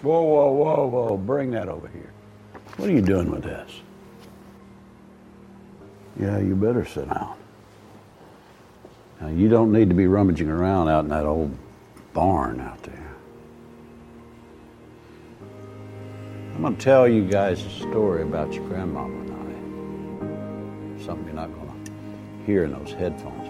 Whoa, whoa, whoa, whoa. Bring that over here. What are you doing with this? Yeah, you better sit down. Now, you don't need to be rummaging around out in that old barn out there. I'm going to tell you guys a story about your grandmama and I. Something you're not going to hear in those headphones.